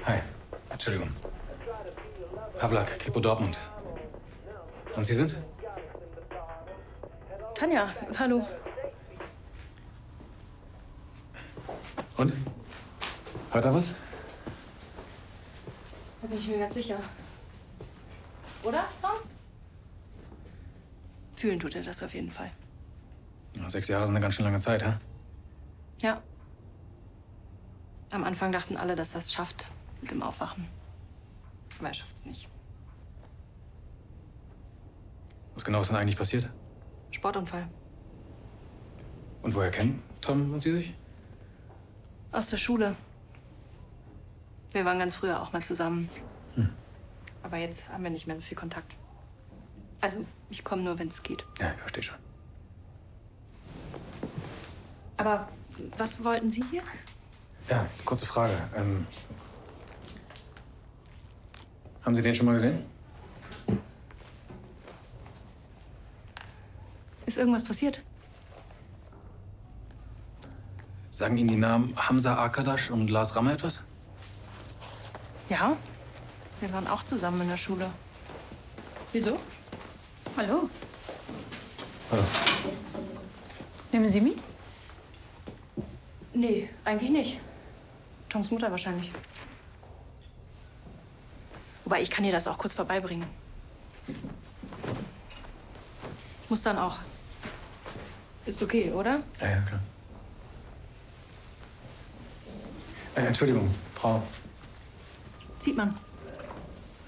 Hi. Entschuldigung. Pawlak, Kripo Dortmund. Und Sie sind? Tanja, hallo. Und? Hört er was? Da bin ich mir ganz sicher. Oder, Tom? Fühlen tut er das auf jeden Fall. Ja, 6 Jahre sind eine ganz schön lange Zeit, hä? Ja. Am Anfang dachten alle, dass er es schafft mit dem Aufwachen. Aber er schafft es nicht. Was genau ist denn eigentlich passiert? Sportunfall. Und woher kennen Tom und Sie sich? Aus der Schule. Wir waren ganz früher auch mal zusammen. Aber jetzt haben wir nicht mehr so viel Kontakt. Also, ich komme nur, wenn es geht. Ja, ich verstehe schon. Aber was wollten Sie hier? Ja, kurze Frage. Haben Sie den schon mal gesehen? Ist irgendwas passiert? Sagen Ihnen die Namen Hamza Arkadaş und Lars Rammer etwas? Ja. Wir waren auch zusammen in der Schule. Wieso? Hallo. Hallo. Nehmen Sie mit? Nee, eigentlich nicht. Toms Mutter wahrscheinlich. Wobei, ich kann ihr das auch kurz vorbeibringen. Ich muss dann auch. Ist okay, oder? Ja, ja, klar. Entschuldigung, Frau. Sieht man.